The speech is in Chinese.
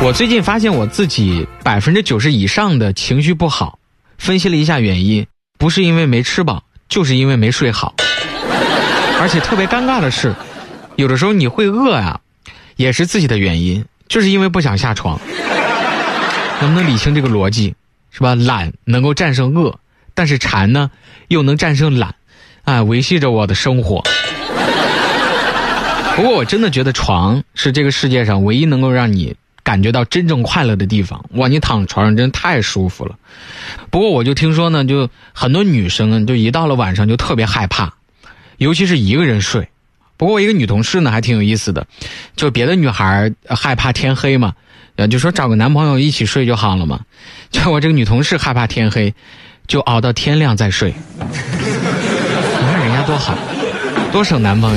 我最近发现我自己90%以上的情绪不好，分析了一下原因，不是因为没吃饱，就是因为没睡好。而且特别尴尬的是，有的时候你会饿啊，也是自己的原因，就是因为不想下床。能不能理清这个逻辑，是吧？懒能够战胜饿，但是馋呢又能战胜懒，维系着我的生活。不过我真的觉得床是这个世界上唯一能够让你感觉到真正快乐的地方。哇，你躺床上真的太舒服了。不过我就听说呢，就很多女生啊，就一到了晚上就特别害怕，尤其是一个人睡。不过我一个女同事呢还挺有意思的，就别的女孩害怕天黑嘛，就说找个男朋友一起睡就好了嘛。就我这个女同事害怕天黑，就熬到天亮再睡。你看人家多好，多省男朋友。